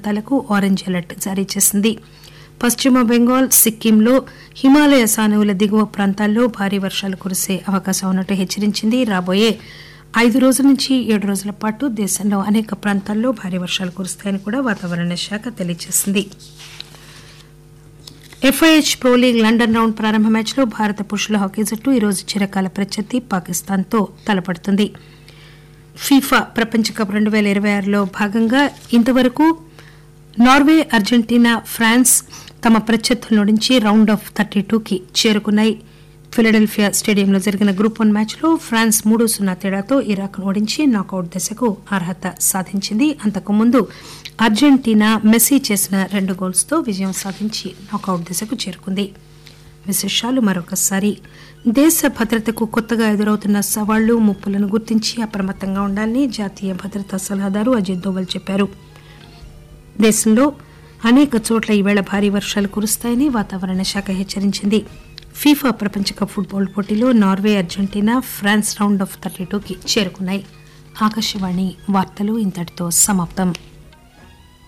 ప్రాంతాలకు orange alert జారీ చేసింది. పశ్చిమ బెంగాల్, సిక్కింలో హిమాలయ సానువుల దిగువ ప్రాంతాల్లో భారీ వర్షాలు కురిసే అవకాశం ఉన్నట్టు హెచ్చరించింది. రాబోయే 5 రోజుల నుంచి 7 రోజుల పాటు దేశంలో అనేక ప్రాంతాల్లో భారీ వర్షాలు కురుస్తాయని కూడా వాతావరణ శాఖ తెలియజేసింది. FIH pro league London round ప్రారంభ మ్యాచ్లో భారత పురుషుల హాకీ జట్టు ఈరోజు చిరకాల ప్రత్యర్థి పాకిస్తాన్తో తలపడుతుంది. ఫీఫా ప్రపంచ కప్ 2026లో భాగంగా ఇంతవరకు నార్వే, అర్జెంటీనా, ఫ్రాన్స్ తమ ప్రత్యర్థుల నుంచి రౌండ్ ఆఫ్ 32కి చేరుకున్నాయి. ఫిలడెల్ఫియా స్టేడియంలో జరిగిన గ్రూప్ 1 మ్యాచ్లో ఫ్రాన్స్ 3-0 తేడాతో ఇరాక్ను ఓడించి నాకౌట్ దశకు అర్హత సాధించింది. అంతకుముందు అర్జెంటీనా మెస్సీ చేసిన 2 గోల్స్తో విజయం సాధించి నాకౌట్ దశకు చేరుకుంది. విశేషాలు మరొకసారి. దేశ భద్రతకు కొత్తగా ఎదురవుతున్న సవాళ్లు, ముప్పులను గుర్తించి అప్రమత్తంగా ఉండాలని జాతీయ భద్రతా సలహాదారు అజిత్ దోవల్ చెప్పారు. దేశంలో అనేక చోట్ల ఈవేళ భారీ వర్షాలు కురుస్తాయని వాతావరణ శాఖ హెచ్చరించింది. ఫీఫా ప్రపంచ కప్ ఫుట్బాల్ పోటీలో Norway, Argentina, France round of 32కి చేరుకున్నాయి. ఆకాశవాణి వార్తలు ఇంతటితో సమాప్తం.